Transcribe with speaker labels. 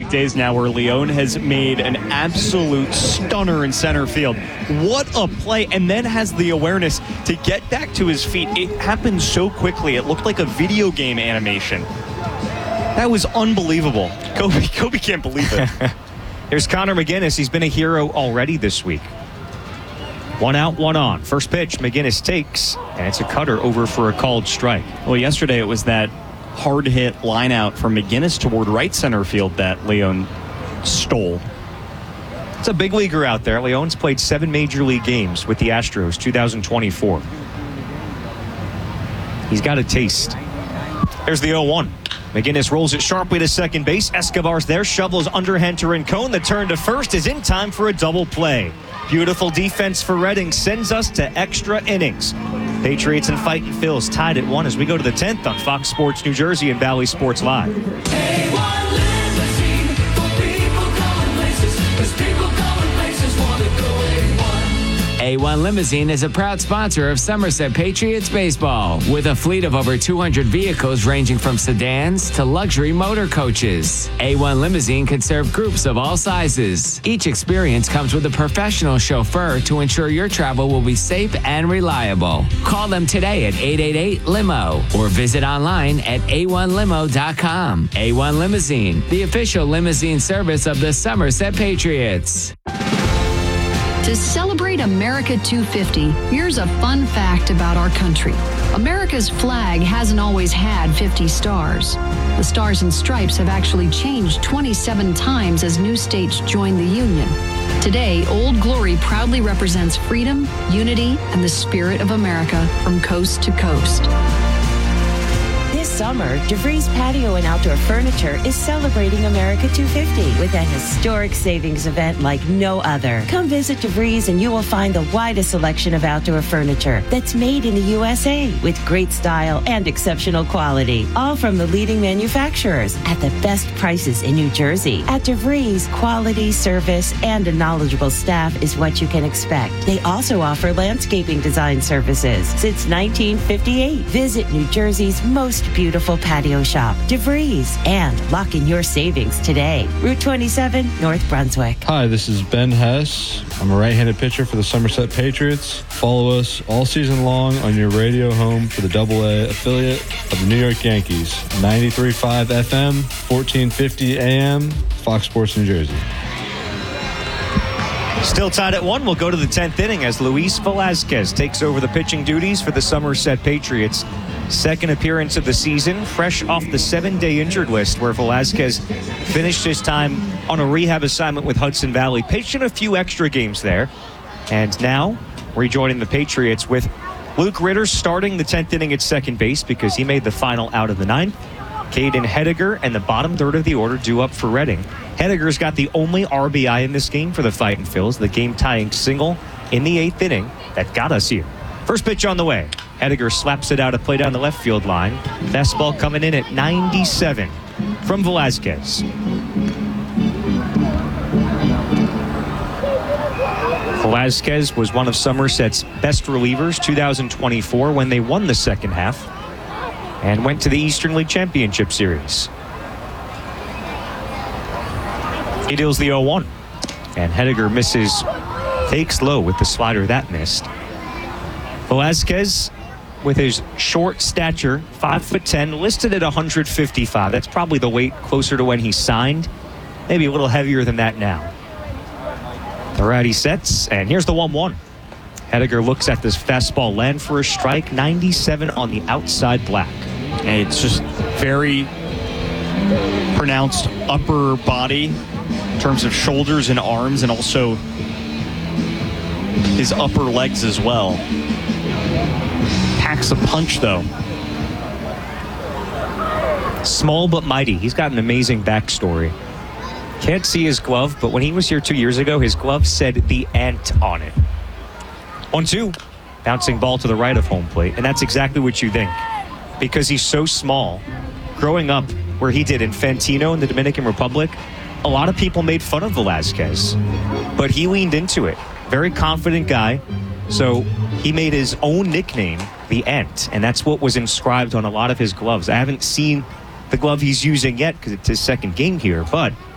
Speaker 1: back-to-back days now where Leon has made an absolute stunner in center field. What a play, and then has the awareness to get back to his feet. It happened so quickly. It looked like a video game animation. That was unbelievable. Kobe can't believe it.
Speaker 2: Here's Connor McGinnis. He's been a hero already this week. 1 out, 1 on. First pitch, McGinnis takes, and it's a cutter over for a called strike.
Speaker 1: Well, yesterday it was that hard hit line out from McGinnis toward right center field that Leon stole.
Speaker 2: It's a big leaguer out there. Leon's played 7 major league games with the Astros, 2024. He's got a taste. There's the 0-1. McGinnis rolls it sharply to second base. Escobar's there, shovels under Hunter and Cone. The turn to first is in time for a double play. Beautiful defense for Reading sends us to extra innings. Patriots and Fightin' Phils tied at 1 as we go to the 10th on Fox Sports New Jersey and Valley Sports Live.
Speaker 3: A1 Limousine is a proud sponsor of Somerset Patriots baseball with a fleet of over 200 vehicles ranging from sedans to luxury motor coaches. A1 Limousine can serve groups of all sizes. Each experience comes with a professional chauffeur to ensure your travel will be safe and reliable. Call them today at 888-LIMO or visit online at a1limo.com. A1 Limousine, the official limousine service of the Somerset Patriots.
Speaker 4: To celebrate America 250, here's a fun fact about our country. America's flag hasn't always had 50 stars. The Stars and Stripes have actually changed 27 times as new states joined the Union. Today, Old Glory proudly represents freedom, unity, and the spirit of America from coast to coast.
Speaker 5: This summer, DeVries Patio and Outdoor Furniture is celebrating America 250 with a historic savings event like no other. Come visit DeVries and you will find the widest selection of outdoor furniture that's made in the USA with great style and exceptional quality. All from the leading manufacturers at the best prices in New Jersey. At DeVries, quality, service, and a knowledgeable staff is what you can expect. They also offer landscaping design services. Since 1958, visit New Jersey's most beautiful patio shop, DeVries, and lock in your savings today. Route 27, North Brunswick.
Speaker 6: Hi, this is Ben Hess. I'm a right-handed pitcher for the Somerset Patriots. Follow us all season long on your radio home for the AA affiliate of the New York Yankees. 93.5 FM, 1450 AM, Fox Sports New Jersey.
Speaker 2: Still tied at 1. We'll go to the 10th inning as Luis Velazquez takes over the pitching duties for the Somerset Patriots. Second appearance of the season, fresh off the 7-day injured list where Velazquez finished his time on a rehab assignment with Hudson Valley. Pitched in a few extra games there. And now rejoining the Patriots with Luke Ritter starting the 10th inning at second base because he made the final out of the 9th. Caden Hediger and the bottom third of the order due up for Reading. Hediger's got the only RBI in this game for the Fightin' Phils, the game-tying single in the 8th inning that got us here. First pitch on the way. Hediger slaps it out a play down the left field line. Fastball coming in at 97 from Velazquez. Velazquez was one of Somerset's best relievers 2024 when they won the second half and went to the Eastern League Championship Series. He deals the 0-1, and Hediger misses, takes low with the slider that missed. Velazquez, with his short stature, 5'10", listed at 155. That's probably the weight closer to when he signed. Maybe a little heavier than that now. The righty sets, and here's the 1-1. Hediger looks at this fastball, land for a strike, 97 on the outside black.
Speaker 1: And it's just very pronounced upper body in terms of shoulders and arms, and also his upper legs as well. Packs a punch, though.
Speaker 2: Small but mighty. He's got an amazing backstory. Can't see his glove, but when he was here 2 years ago, his glove said the Ant on it. 1-2. Bouncing ball to the right of home plate, and that's exactly what you think. Because he's so small, growing up where he did in Fantino in the Dominican Republic, a lot of people made fun of Velazquez, but he leaned into it. Very confident guy, so he made his own nickname, the Ant, and that's what was inscribed on a lot of his gloves. I haven't seen the glove he's using yet because it's his second game here, but